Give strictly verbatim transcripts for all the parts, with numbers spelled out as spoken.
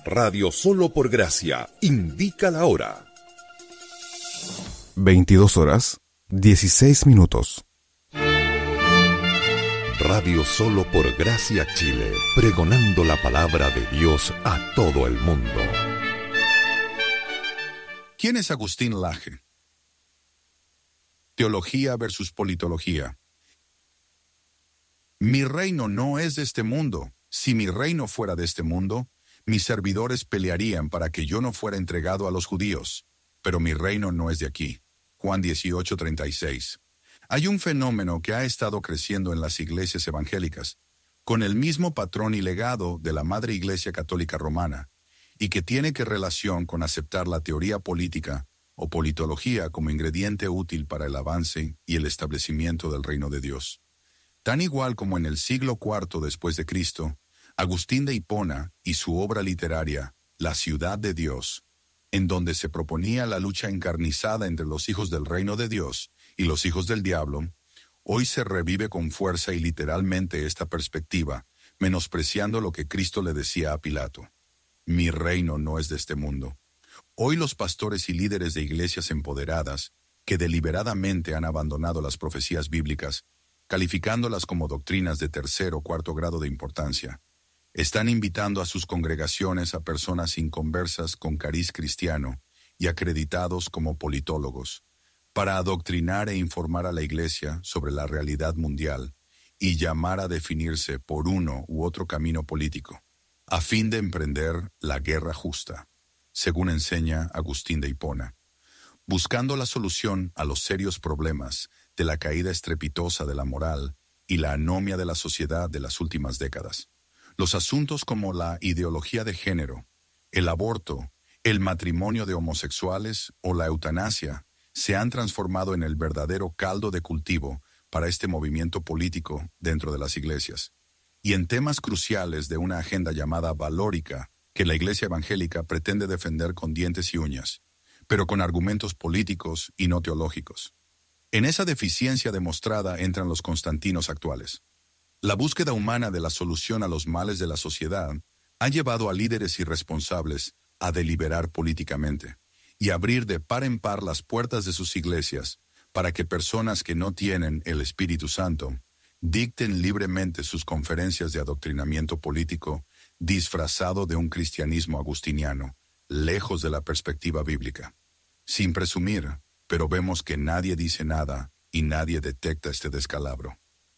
Radio Solo por Gracia indica la hora. veintidós horas, dieciséis minutos. Radio Solo por Gracia Chile, pregonando la palabra de Dios a todo el mundo. ¿Quién es Agustín Laje? Teología versus politología. Mi reino no es de este mundo. Si mi reino fuera de este mundo, mis servidores pelearían para que yo no fuera entregado a los judíos. Pero mi reino no es de aquí. Juan dieciocho, treinta y seis. Hay un fenómeno que ha estado creciendo en las iglesias evangélicas, con el mismo patrón y legado de la Madre Iglesia Católica Romana, y que tiene que relación con aceptar la teoría política o politología como ingrediente útil para el avance y el establecimiento del reino de Dios. Tan igual como en el siglo cuarto después de Cristo, Agustín de Hipona y su obra literaria, La ciudad de Dios, en donde se proponía la lucha encarnizada entre los hijos del reino de Dios y los hijos del diablo, hoy se revive con fuerza y literalmente esta perspectiva, menospreciando lo que Cristo le decía a Pilato: mi reino no es de este mundo. Hoy los pastores y líderes de iglesias empoderadas, que deliberadamente han abandonado las profecías bíblicas, calificándolas como doctrinas de tercer o cuarto grado de importancia, están invitando a sus congregaciones a personas inconversas con cariz cristiano y acreditados como politólogos, para adoctrinar e informar a la iglesia sobre la realidad mundial y llamar a definirse por uno u otro camino político, a fin de emprender la guerra justa, según enseña Agustín de Hipona, buscando la solución a los serios problemas de la caída estrepitosa de la moral y la anomia de la sociedad de las últimas décadas. Los asuntos como la ideología de género, el aborto, el matrimonio de homosexuales o la eutanasia se han transformado en el verdadero caldo de cultivo para este movimiento político dentro de las iglesias. Y en temas cruciales de una agenda llamada valórica, que la iglesia evangélica pretende defender con dientes y uñas, pero con argumentos políticos y no teológicos. En esa deficiencia demostrada entran los constantinos actuales. La búsqueda humana de la solución a los males de la sociedad ha llevado a líderes irresponsables a deliberar políticamente y abrir de par en par las puertas de sus iglesias para que personas que no tienen el Espíritu Santo dicten libremente sus conferencias de adoctrinamiento político disfrazado de un cristianismo agustiniano, lejos de la perspectiva bíblica. Sin presumir, pero vemos que nadie dice nada y nadie detecta este descalabro.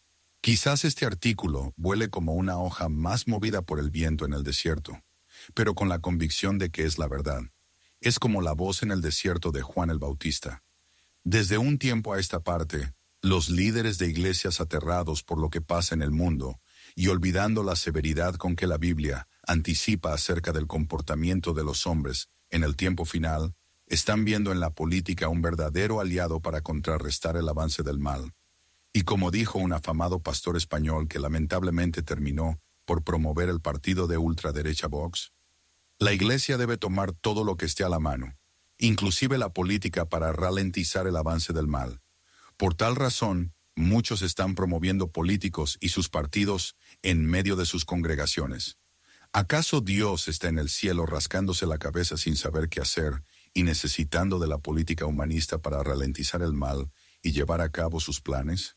Quizás este artículo vuele como una hoja más movida por el viento en el desierto, pero con la convicción de que es la verdad. Es como la voz en el desierto de Juan el Bautista. Desde un tiempo a esta parte, los líderes de iglesias aterrados por lo que pasa en el mundo y olvidando la severidad con que la Biblia anticipa acerca del comportamiento de los hombres en el tiempo final, están viendo en la política un verdadero aliado para contrarrestar el avance del mal. Y como dijo un afamado pastor español que lamentablemente terminó por promover el partido de ultraderecha Vox, la iglesia debe tomar todo lo que esté a la mano, inclusive la política, para ralentizar el avance del mal. Por tal razón, muchos están promoviendo políticos y sus partidos en medio de sus congregaciones. ¿Acaso Dios está en el cielo rascándose la cabeza sin saber qué hacer y necesitando de la política humanista para ralentizar el mal y llevar a cabo sus planes?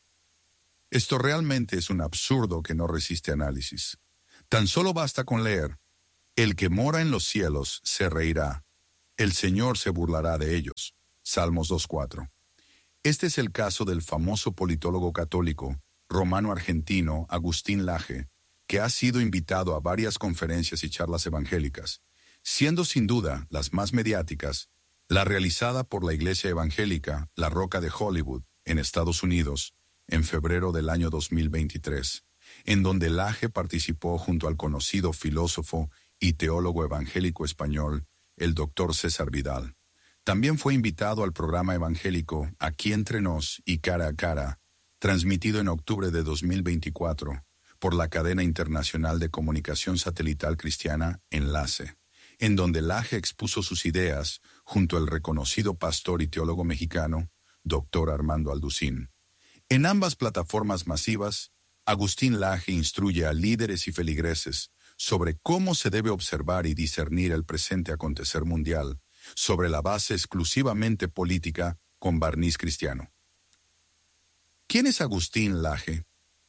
Esto realmente es un absurdo que no resiste análisis. Tan solo basta con leer: el que mora en los cielos se reirá, el Señor se burlará de ellos. Salmos dos cuatro. Este es el caso del famoso politólogo católico romano-argentino Agustín Laje, que ha sido invitado a varias conferencias y charlas evangélicas, siendo sin duda las más mediáticas la realizada por la Iglesia Evangélica La Roca de Hollywood, en Estados Unidos, en febrero del año dos mil veintitrés, en donde Laje participó junto al conocido filósofo y teólogo evangélico español, el doctor César Vidal. También fue invitado al programa evangélico Aquí Entre Nos y Cara a Cara, transmitido en octubre de dos mil veinticuatro por la cadena internacional de comunicación satelital cristiana Enlace, en donde Laje expuso sus ideas junto al reconocido pastor y teólogo mexicano, doctor Armando Alducín. En ambas plataformas masivas, Agustín Laje instruye a líderes y feligreses sobre cómo se debe observar y discernir el presente acontecer mundial, sobre la base exclusivamente política con barniz cristiano. ¿Quién es Agustín Laje?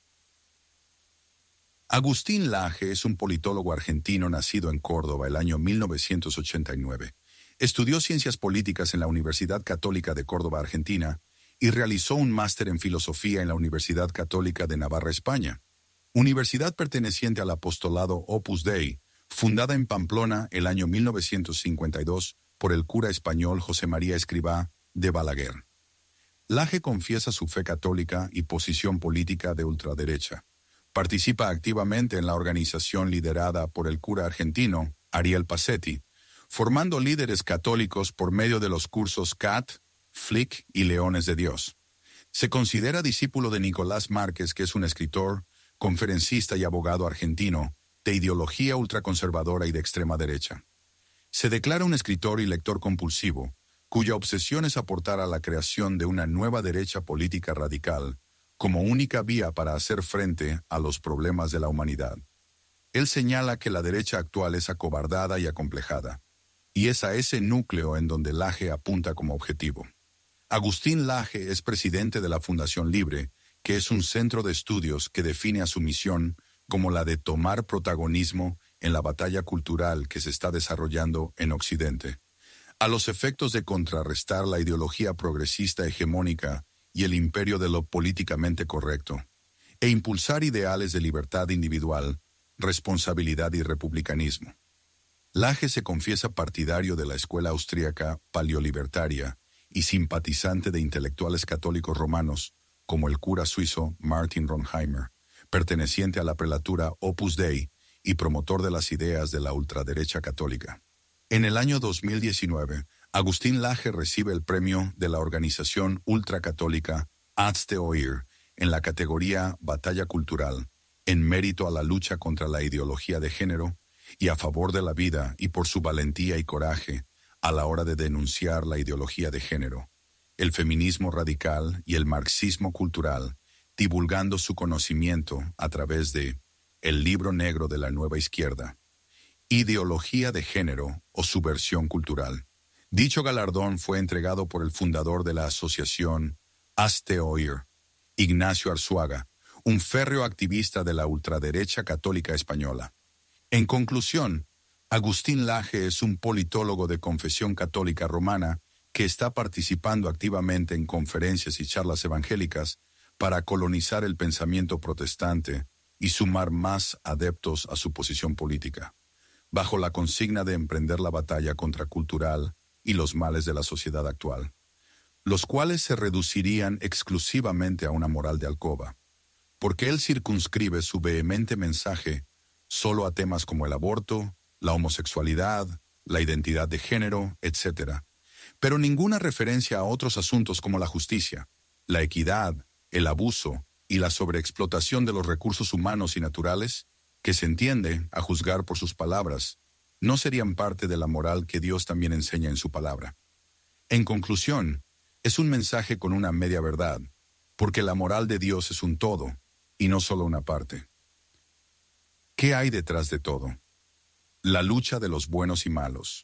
Agustín Laje es un politólogo argentino nacido en Córdoba el año mil novecientos ochenta y nueve. Estudió Ciencias Políticas en la Universidad Católica de Córdoba, Argentina, y realizó un máster en Filosofía en la Universidad Católica de Navarra, España, universidad perteneciente al apostolado Opus Dei, fundada en Pamplona el año mil novecientos cincuenta y dos por el cura español José María Escrivá de Balaguer. Laje confiesa su fe católica y posición política de ultraderecha. Participa activamente en la organización liderada por el cura argentino Ariel Pacetti, formando líderes católicos por medio de los cursos C A T, F L I C y Leones de Dios. Se considera discípulo de Nicolás Márquez, que es un escritor, conferencista y abogado argentino, de ideología ultraconservadora y de extrema derecha. Se declara un escritor y lector compulsivo, cuya obsesión es aportar a la creación de una nueva derecha política radical, como única vía para hacer frente a los problemas de la humanidad. Él señala que la derecha actual es acobardada y acomplejada, y es a ese núcleo en donde Laje apunta como objetivo. Agustín Laje es presidente de la Fundación Libre, que es un centro de estudios que define a su misión como la de tomar protagonismo en la batalla cultural que se está desarrollando en Occidente, a los efectos de contrarrestar la ideología progresista hegemónica y el imperio de lo políticamente correcto, e impulsar ideales de libertad individual, responsabilidad y republicanismo. Laje se confiesa partidario de la escuela austríaca paleolibertaria y simpatizante de intelectuales católicos romanos, como el cura suizo Martin Ronheimer, perteneciente a la prelatura Opus Dei y promotor de las ideas de la ultraderecha católica. En el año dos mil diecinueve, Agustín Laje recibe el premio de la organización ultracatólica Hazte Oír en la categoría Batalla Cultural, en mérito a la lucha contra la ideología de género y a favor de la vida, y por su valentía y coraje a la hora de denunciar la ideología de género, el feminismo radical y el marxismo cultural, divulgando su conocimiento a través de El Libro Negro de la Nueva Izquierda, Ideología de Género o Subversión Cultural. Dicho galardón fue entregado por el fundador de la asociación Hazte Oír, Ignacio Arzuaga, un férreo activista de la ultraderecha católica española. En conclusión, Agustín Laje es un politólogo de confesión católica romana que está participando activamente en conferencias y charlas evangélicas para colonizar el pensamiento protestante y sumar más adeptos a su posición política, bajo la consigna de emprender la batalla contracultural y los males de la sociedad actual, los cuales se reducirían exclusivamente a una moral de alcoba, porque él circunscribe su vehemente mensaje solo a temas como el aborto, la homosexualidad, la identidad de género, etcétera, pero ninguna referencia a otros asuntos como la justicia, la equidad, el abuso y la sobreexplotación de los recursos humanos y naturales, que se entiende, a juzgar por sus palabras, no serían parte de la moral que Dios también enseña en su palabra. En conclusión, es un mensaje con una media verdad, porque la moral de Dios es un todo y no solo una parte. ¿Qué hay detrás de todo? La lucha de los buenos y malos.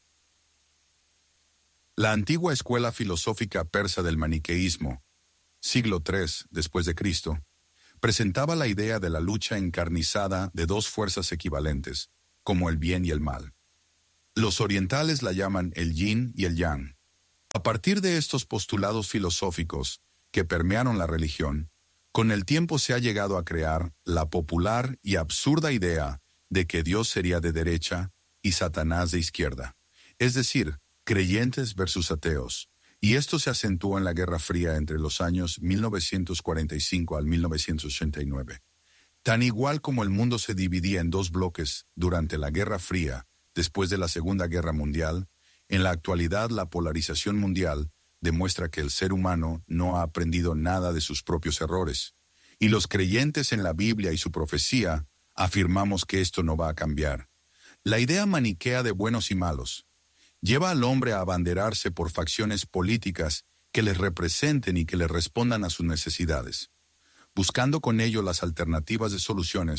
La antigua escuela filosófica persa del maniqueísmo, siglo tercero después de Cristo, presentaba la idea de la lucha encarnizada de dos fuerzas equivalentes, como el bien y el mal. Los orientales la llaman el yin y el yang. A partir de estos postulados filosóficos que permearon la religión, con el tiempo se ha llegado a crear la popular y absurda idea de que Dios sería de derecha y Satanás de izquierda, es decir, creyentes versus ateos, y esto se acentuó en la Guerra Fría entre los años mil novecientos cuarenta y cinco al mil novecientos ochenta y nueve. Tan igual como el mundo se dividía en dos bloques durante la Guerra Fría, después de la Segunda Guerra Mundial, en la actualidad la polarización mundial demuestra que el ser humano no ha aprendido nada de sus propios errores, y los creyentes en la Biblia y su profecía afirmamos que esto no va a cambiar. La idea maniquea de buenos y malos lleva al hombre a abanderarse por facciones políticas que les representen y que les respondan a sus necesidades, buscando con ello las alternativas de soluciones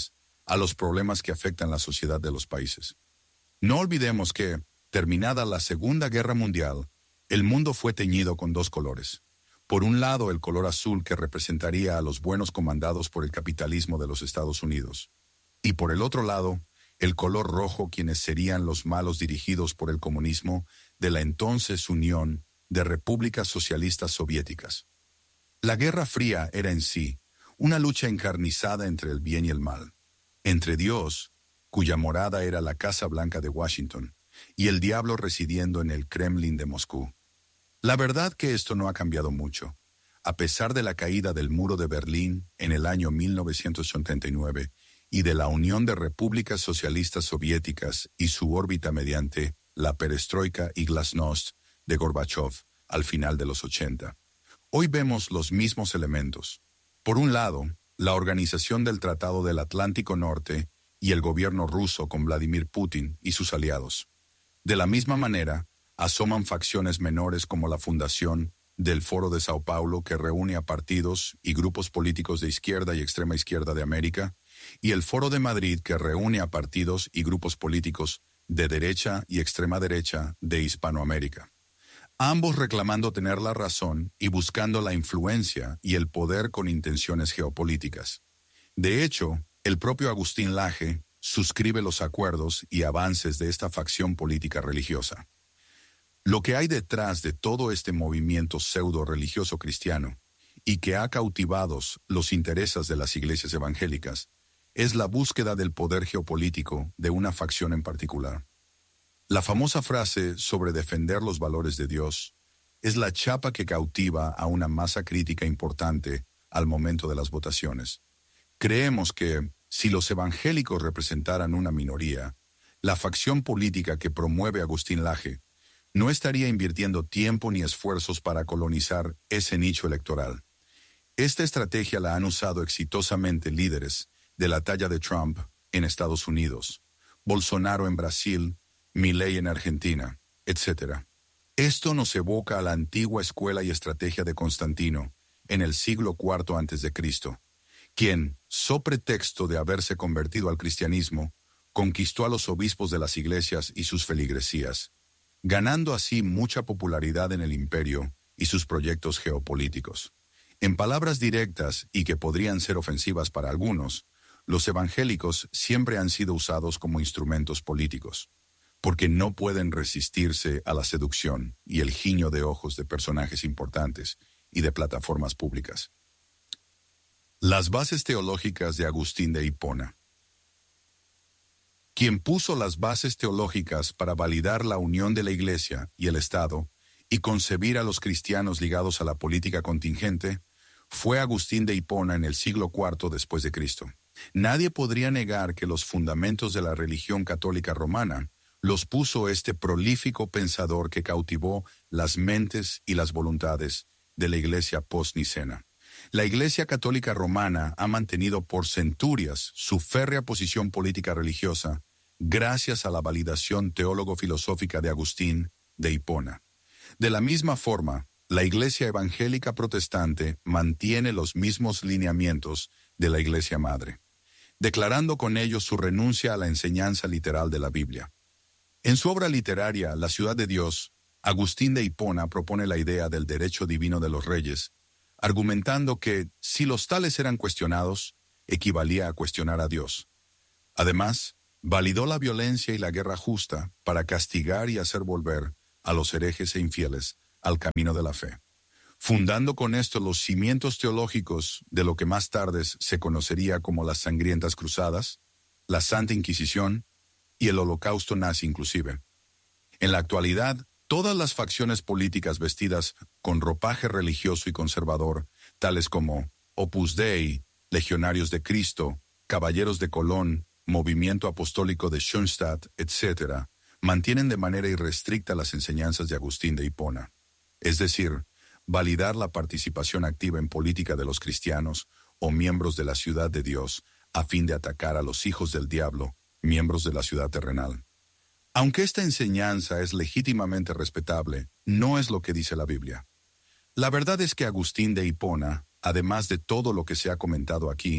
a los problemas que afectan la sociedad de los países. No olvidemos que, terminada la Segunda Guerra Mundial, el mundo fue teñido con dos colores. Por un lado, el color azul que representaría a los buenos comandados por el capitalismo de los Estados Unidos. Y por el otro lado, el color rojo quienes serían los malos dirigidos por el comunismo de la entonces Unión de Repúblicas Socialistas Soviéticas. La Guerra Fría era en sí una lucha encarnizada entre el bien y el mal, entre Dios, cuya morada era la Casa Blanca de Washington, y el diablo residiendo en el Kremlin de Moscú. La verdad que esto no ha cambiado mucho. A pesar de la caída del muro de Berlín en el año mil novecientos ochenta y nueve y de la Unión de Repúblicas Socialistas Soviéticas y su órbita mediante la perestroika y glasnost de Gorbachov al final de los ochenta. Hoy vemos los mismos elementos. Por un lado, la organización del Tratado del Atlántico Norte y el gobierno ruso con Vladimir Putin y sus aliados. De la misma manera, asoman facciones menores como la fundación del Foro de Sao Paulo, que reúne a partidos y grupos políticos de izquierda y extrema izquierda de América, y el Foro de Madrid, que reúne a partidos y grupos políticos de derecha y extrema derecha de Hispanoamérica. Ambos reclamando tener la razón y buscando la influencia y el poder con intenciones geopolíticas. De hecho, el propio Agustín Laje suscribe los acuerdos y avances de esta facción política religiosa. Lo que hay detrás de todo este movimiento pseudo-religioso cristiano y que ha cautivado los intereses de las iglesias evangélicas es la búsqueda del poder geopolítico de una facción en particular. La famosa frase sobre defender los valores de Dios es la chapa que cautiva a una masa crítica importante al momento de las votaciones. Creemos que, si los evangélicos representaran una minoría, la facción política que promueve Agustín Laje no estaría invirtiendo tiempo ni esfuerzos para colonizar ese nicho electoral. Esta estrategia la han usado exitosamente líderes de la talla de Trump en Estados Unidos, Bolsonaro en Brasil, Milei en Argentina, etcétera. Esto nos evoca a la antigua escuela y estrategia de Constantino en el siglo cuarto antes de Cristo, quien, so pretexto de haberse convertido al cristianismo, conquistó a los obispos de las iglesias y sus feligresías, ganando así mucha popularidad en el imperio y sus proyectos geopolíticos. En palabras directas y que podrían ser ofensivas para algunos, los evangélicos siempre han sido usados como instrumentos políticos, porque no pueden resistirse a la seducción y el guiño de ojos de personajes importantes y de plataformas públicas. Las bases teológicas de Agustín de Hipona. Quien puso las bases teológicas para validar la unión de la Iglesia y el Estado y concebir a los cristianos ligados a la política contingente fue Agustín de Hipona en el siglo cuarto después de Cristo. Nadie podría negar que los fundamentos de la religión católica romana los puso este prolífico pensador que cautivó las mentes y las voluntades de la Iglesia post-nicena. La Iglesia Católica Romana ha mantenido por centurias su férrea posición política religiosa gracias a la validación teólogo-filosófica de Agustín de Hipona. De la misma forma, la Iglesia Evangélica Protestante mantiene los mismos lineamientos de la Iglesia Madre, declarando con ello su renuncia a la enseñanza literal de la Biblia. En su obra literaria, La ciudad de Dios, Agustín de Hipona propone la idea del derecho divino de los reyes, argumentando que, si los tales eran cuestionados, equivalía a cuestionar a Dios. Además, validó la violencia y la guerra justa para castigar y hacer volver a los herejes e infieles al camino de la fe, fundando con esto los cimientos teológicos de lo que más tarde se conocería como las sangrientas cruzadas, la Santa Inquisición y el Holocausto nazi inclusive. En la actualidad, todas las facciones políticas vestidas con ropaje religioso y conservador, tales como Opus Dei, Legionarios de Cristo, Caballeros de Colón, Movimiento Apostólico de Schoenstatt, etcétera, mantienen de manera irrestricta las enseñanzas de Agustín de Hipona, es decir, validar la participación activa en política de los cristianos o miembros de la ciudad de Dios a fin de atacar a los hijos del diablo, miembros de la ciudad terrenal. Aunque esta enseñanza es legítimamente respetable, no es lo que dice la Biblia. La verdad es que Agustín de Hipona, además de todo lo que se ha comentado aquí,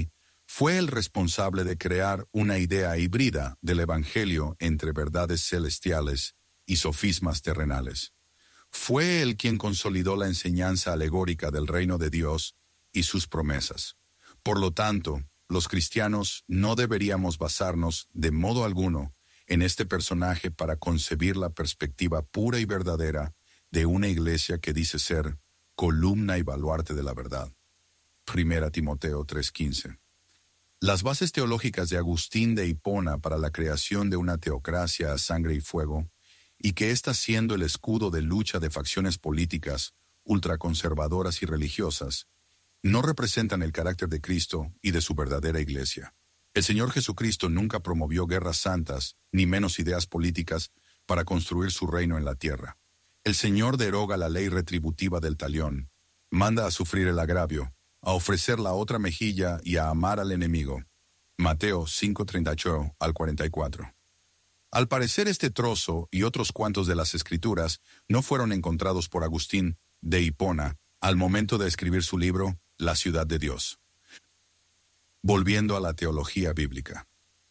Fue el responsable de crear una idea híbrida del Evangelio entre verdades celestiales y sofismas terrenales. Fue él quien consolidó la enseñanza alegórica del reino de Dios y sus promesas. Por lo tanto, los cristianos no deberíamos basarnos de modo alguno en este personaje para concebir la perspectiva pura y verdadera de una iglesia que dice ser columna y baluarte de la verdad. Primera Timoteo tres quince. Las bases teológicas de Agustín de Hipona para la creación de una teocracia a sangre y fuego, y que está siendo el escudo de lucha de facciones políticas, ultraconservadoras y religiosas, no representan el carácter de Cristo y de su verdadera iglesia. El Señor Jesucristo nunca promovió guerras santas, ni menos ideas políticas, para construir su reino en la tierra. El Señor deroga la ley retributiva del talión, manda a sufrir el agravio, a ofrecer la otra mejilla y a amar al enemigo. Mateo cinco treinta y ocho al cuarenta y cuatro. Al parecer este trozo y otros cuantos de las Escrituras no fueron encontrados por Agustín de Hipona al momento de escribir su libro La ciudad de Dios. Volviendo a la teología bíblica.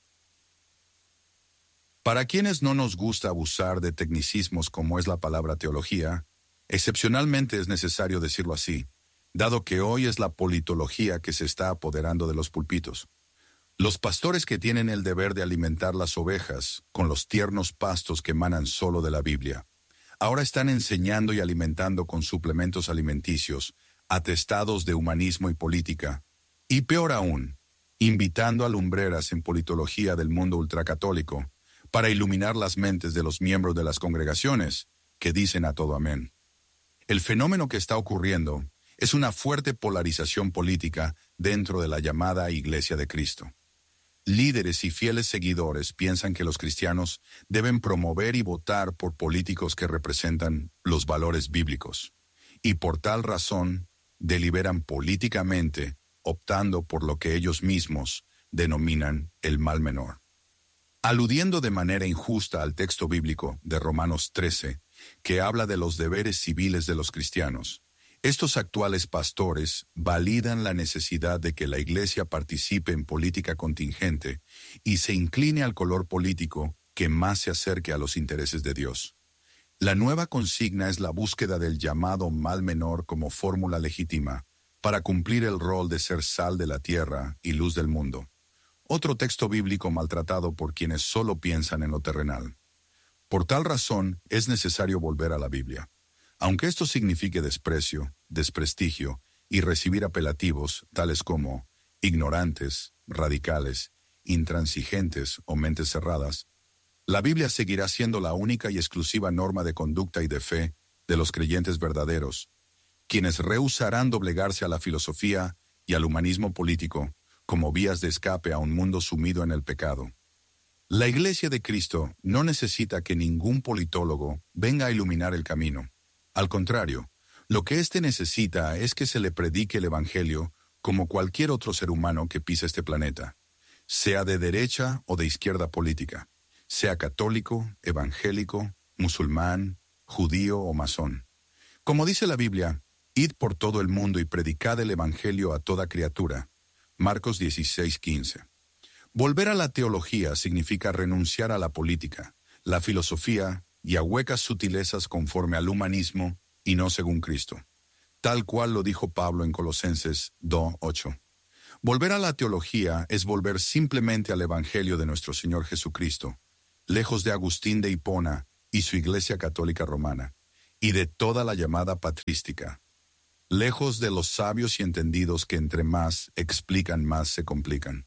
Para quienes no nos gusta abusar de tecnicismos como es la palabra teología, excepcionalmente es necesario decirlo así, dado que hoy es la politología que se está apoderando de los púlpitos. Los pastores que tienen el deber de alimentar las ovejas con los tiernos pastos que emanan solo de la Biblia, ahora están enseñando y alimentando con suplementos alimenticios, atestados de humanismo y política, y peor aún, invitando a lumbreras en politología del mundo ultracatólico para iluminar las mentes de los miembros de las congregaciones que dicen a todo amén. El fenómeno que está ocurriendo es una fuerte polarización política dentro de la llamada Iglesia de Cristo. Líderes y fieles seguidores piensan que los cristianos deben promover y votar por políticos que representan los valores bíblicos, y por tal razón deliberan políticamente optando por lo que ellos mismos denominan el mal menor. Aludiendo de manera injusta al texto bíblico de Romanos trece, que habla de los deberes civiles de los cristianos, estos actuales pastores validan la necesidad de que la Iglesia participe en política contingente y se incline al color político que más se acerque a los intereses de Dios. La nueva consigna es la búsqueda del llamado mal menor como fórmula legítima para cumplir el rol de ser sal de la tierra y luz del mundo. Otro texto bíblico maltratado por quienes solo piensan en lo terrenal. Por tal razón es necesario volver a la Biblia. Aunque esto signifique desprecio, desprestigio y recibir apelativos tales como ignorantes, radicales, intransigentes o mentes cerradas, la Biblia seguirá siendo la única y exclusiva norma de conducta y de fe de los creyentes verdaderos, quienes rehusarán doblegarse a la filosofía y al humanismo político como vías de escape a un mundo sumido en el pecado. La Iglesia de Cristo no necesita que ningún politólogo venga a iluminar el camino. Al contrario, lo que éste necesita es que se le predique el Evangelio como cualquier otro ser humano que pisa este planeta, sea de derecha o de izquierda política, sea católico, evangélico, musulmán, judío o masón. Como dice la Biblia, id por todo el mundo y predicad el Evangelio a toda criatura. Marcos dieciséis quince. Volver a la teología significa renunciar a la política, la filosofía y a huecas sutilezas conforme al humanismo y no según Cristo, tal cual lo dijo Pablo en Colosenses dos ocho. Volver a la teología es volver simplemente al Evangelio de nuestro Señor Jesucristo, lejos de Agustín de Hipona y su Iglesia Católica Romana, y de toda la llamada patrística, lejos de los sabios y entendidos que entre más explican más se complican.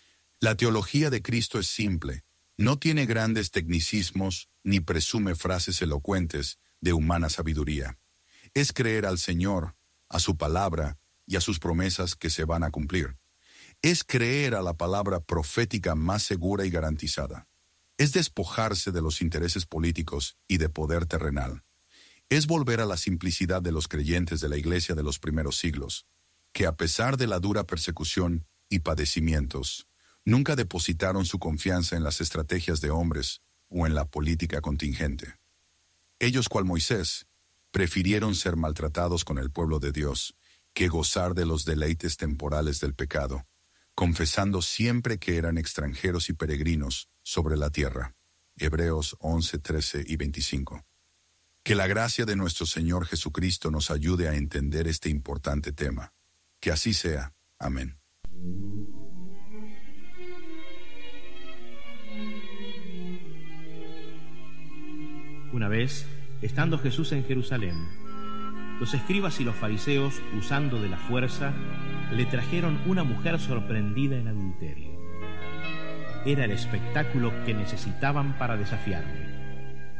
La teología de Cristo es simple, no tiene grandes tecnicismos ni presume frases elocuentes de humana sabiduría. Es creer al Señor, a su palabra y a sus promesas que se van a cumplir. Es creer a la palabra profética más segura y garantizada. Es despojarse de los intereses políticos y de poder terrenal. Es volver a la simplicidad de los creyentes de la Iglesia de los primeros siglos, que a pesar de la dura persecución y padecimientos, nunca depositaron su confianza en las estrategias de hombres o en la política contingente. Ellos, cual Moisés, prefirieron ser maltratados con el pueblo de Dios que gozar de los deleites temporales del pecado, confesando siempre que eran extranjeros y peregrinos sobre la tierra. Hebreos once, trece y veinticinco. Que la gracia de nuestro Señor Jesucristo nos ayude a entender este importante tema. Que así sea. Amén. Una vez, estando Jesús en Jerusalén, los escribas y los fariseos, usando de la fuerza, le trajeron una mujer sorprendida en adulterio. Era el espectáculo que necesitaban para desafiarle.